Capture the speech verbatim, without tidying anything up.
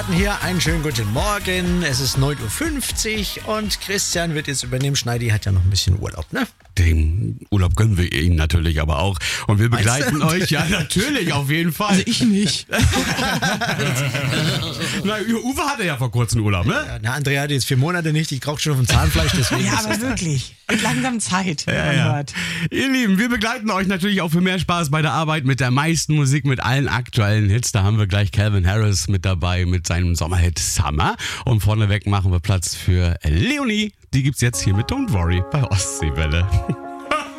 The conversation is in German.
starten hier. Einen schönen guten Morgen. Es ist neun Uhr fünfzig und Christian wird jetzt übernehmen. Schneidi hat ja noch ein bisschen Urlaub, ne? Den Urlaub gönnen wir Ihnen natürlich aber auch. Und wir begleiten euch, ja natürlich, auf jeden Fall. Also ich nicht. Na, Uwe hatte ja vor kurzem Urlaub, ne? Ja, na, Andrea hat jetzt vier Monate nicht. Ich krauche schon auf dem Zahnfleisch, deswegen. Ja, ist aber das wirklich. Mit langsam Zeit, wenn Ja, man ja. hört. Ihr Lieben, wir begleiten euch natürlich auch für mehr Spaß bei der Arbeit mit der meisten Musik, mit allen aktuellen Hits. Da haben wir gleich Calvin Harris mit dabei mit seinem Sommerhit Summer. Und vorneweg machen wir Platz für Leonie. Die gibt's jetzt hier mit Don't Worry bei Ostseewelle.